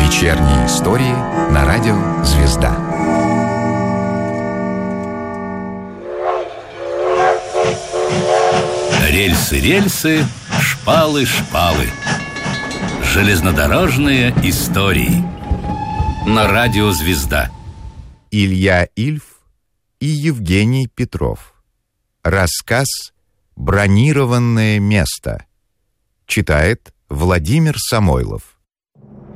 Вечерние истории на радио «Звезда». Рельсы, рельсы, шпалы, шпалы. Железнодорожные истории на радио «Звезда». Илья Ильф и Евгений Петров. Рассказ «Бронированное место». Читает Владимир Самойлов.